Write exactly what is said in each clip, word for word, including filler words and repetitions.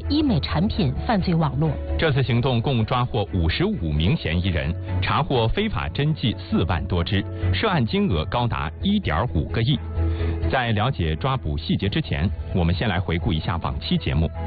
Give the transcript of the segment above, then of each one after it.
医美产品犯罪网络。 这次行动共抓获五十五名嫌疑人，查获非法针剂四万多支，涉案金额高达一点五个亿。在了解抓捕细节之前，我们先来回顾一下往期节目。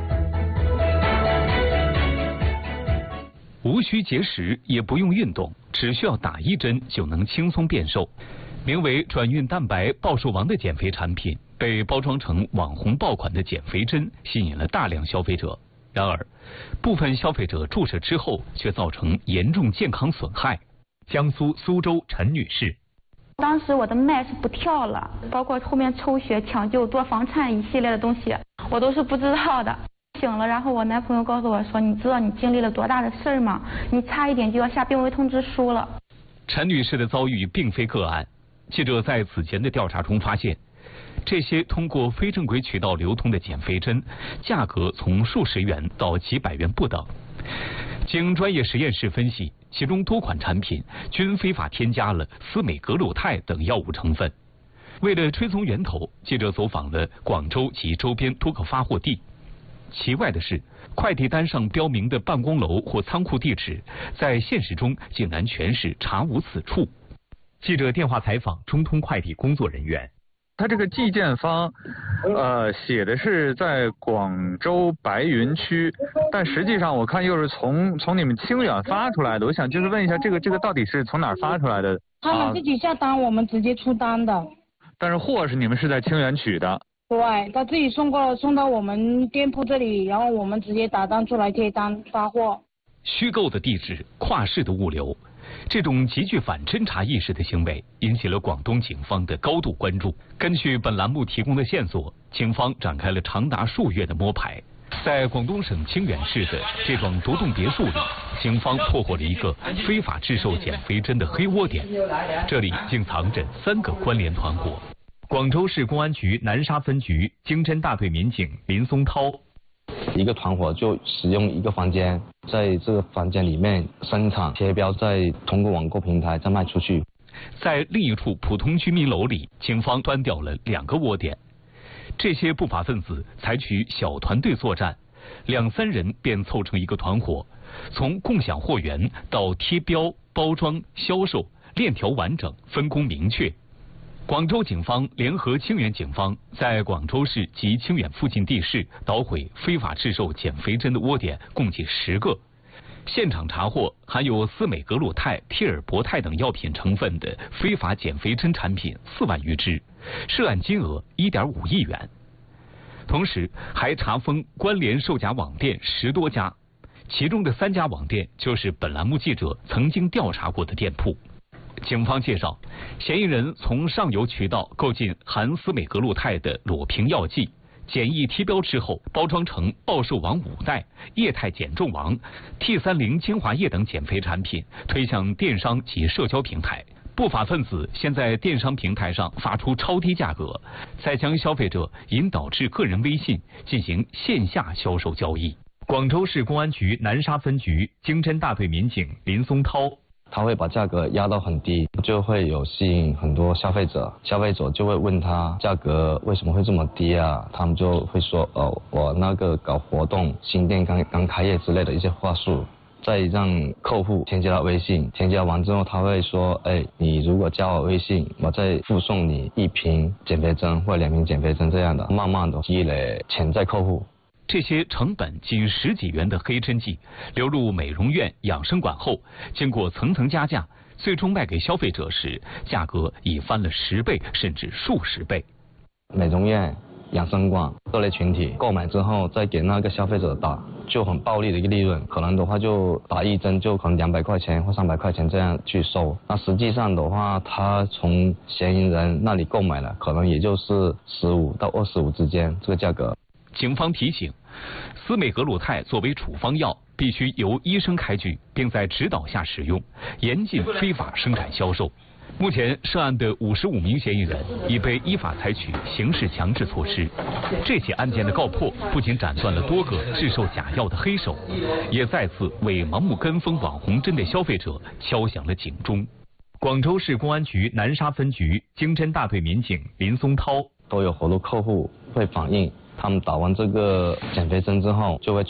无需节食，也不用运动，只需要打一针就能轻松变瘦。名为转运蛋白暴瘦王的减肥产品，被包装成网红爆款的减肥针，吸引了大量消费者。然而，部分消费者注射之后，却造成严重健康损害。江苏苏州陈女士， 当时我的脉是不跳了，包括后面抽血、抢救、做房颤一系列的东西，我都是不知道的。醒了，然后我男朋友告诉我说：“你知道你经历了多大的事儿吗？你差一点就要下病危通知书了。” 陈女士的遭遇并非个案，记者在此前的调查中发现，这些通过非正规渠道流通的减肥针，价格从数十元到几百元不等。经专业实验室分析，其中多款产品均非法添加了司美格鲁肽等药物成分。为了追踪源头，记者走访了广州及周边多个发货地。奇怪的是，快递单上标明的办公楼或仓库地址，在现实中竟然全是查无此处。 记者电话采访中通快递工作人员， 他这个寄件方，呃，写的是在广州白云区，但实际上我看又是从从你们清远发出来的。我想就是问一下，这个这个到底是从哪儿发出来的？ 他们自己下单，我们直接出单的。 但是货是你们是在清远取的？ 对，他自己送过送到我们店铺这里，然后我们直接打单出来贴单发货。 虚构的地址，跨市的物流，这种极具反侦查意识的行为引起了广东警方的高度关注。根据本栏目提供的线索，警方展开了长达数月的摸排。在广东省清远市的这幢独栋别墅里，警方破获了一个非法制售减肥针的黑窝点，这里竟藏着三个关联团伙。 广州市公安局南沙分局经侦大队民警林松涛， 一个团伙就使用一个房间，在这个房间里面生产贴标，再通过网购平台再卖出去。 在另一处普通居民楼里，警方端掉了两个窝点。这些不法分子采取小团队作战，两三人便凑成一个团伙，从共享货源到贴标、包装、销售，链条完整，分工明确。广州警方联合清远警方，在广州市及清远附近地市捣毁非法制售减肥针的窝点共计十个，现场查获含有司美格鲁肽、替尔博肽等药品成分的非法减肥针产品四万余支，涉案金额一点五亿元。同时还查封关联售假网店十多家，其中的三家网店就是本栏目记者曾经调查过的店铺。警方介绍，嫌疑人从上游渠道购进含司美格鲁肽的裸瓶药剂，简易贴标之后，包装成暴瘦王五代、液态减重王、T 三零精华液等减肥产品，推向电商及社交平台。不法分子先在电商平台上发出超低价格，再将消费者引导至个人微信进行线下销售交易。 广州市公安局南沙分局经侦大队民警林松涛， 他会把价格压到很低，就会有吸引很多消费者，消费者就会问他价格为什么会这么低啊？他们就会说哦，我那个搞活动，新店刚刚开业之类的一些话术，再让客户添加微信，添加完之后他会说，哎，你如果加我微信，我再附送你一瓶减肥针或两瓶减肥针这样的，慢慢的积累潜在客户。 这些成本仅十几元的黑针剂流入美容院、养生馆后，经过层层加价，最终卖给消费者时，价格已翻了十倍甚至数十倍。 美容院、养生馆各类群体购买之后，再给那个消费者打，就很暴利的一个利润，可能的话就打一针就可能两百块钱或三百块钱这样去收。那实际上的话，他从嫌疑人那里购买了，可能也就是十五到二十五之间这个价格。 警方提醒，司美格鲁肽作为处方药，必须由医生开具，并在指导下使用，严禁非法生产销售。目前涉案的五十五名嫌疑人已被依法采取刑事强制措施。这起案件的告破，不仅斩断了多个制售假药的黑手，也再次为盲目跟风网红针的消费者敲响了警钟。 广州市公安局南沙分局经侦大队民警林松涛， 都有好多客户会反映，他们打完这个减肥针之后，就会